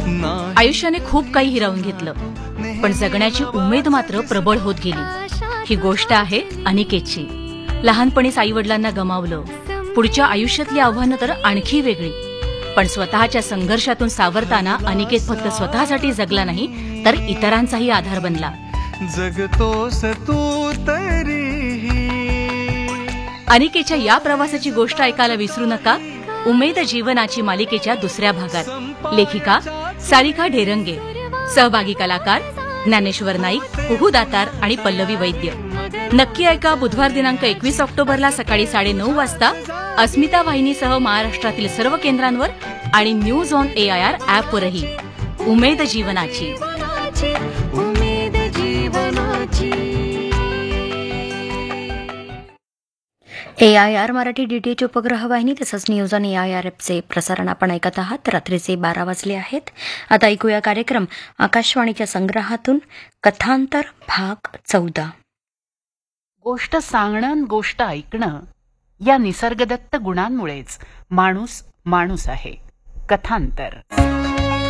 आयुष्याने खूप काही हिरावून घेतलं, पण जगण्याची उमेद मात्र प्रबळ होत गेली. ही गोष्ट आहे अनिकेतची. लहानपणीच आईवडिलांना गमावलं. पुढच्या आयुष्यातली आव्हानं तर आणखी वेगळी. पण स्वतःच्या संघर्षातून सावरताना अनिकेत फक्त स्वतःसाठी जगला नाही, तर इतरांचाही आधार बनला. जगतोस तू तरीही. अनिकेतच्या या प्रवासाची गोष्ट ऐकायला विसरू नका. उमेद जीवनाची मालिकेच्या दुसऱ्या भागात. लेखिका सारिका ढेरंगे, सहभागी कलाकार ज्ञानेश्वर नाईक, कुहू दातार आणि पल्लवी वैद्य. नक्की ऐका बुधवार दिनांक 21 ऑक्टोबरला सकाळी 9:30 वाजता अस्मिता वाहिनीसह महाराष्ट्रातील सर्व केंद्रांवर आणि न्यूज ऑन AIR ॲपवरही. उमेद जीवनाची. AIR मराठी DTH उपग्रह वाहिनी तसंच न्यूज ऑन AIR ॲपचे प्रसारण आपण ऐकत आहात. रात्रीचे 12 वाजले आहेत. आता ऐकूया कार्यक्रम आकाशवाणीच्या संग्रहातून कथांतर भाग 14. गोष्ट सांगणं, गोष्ट ऐकणं या निसर्गदत्त गुणांमुळेच माणूस माणूस आहे. कथांतर.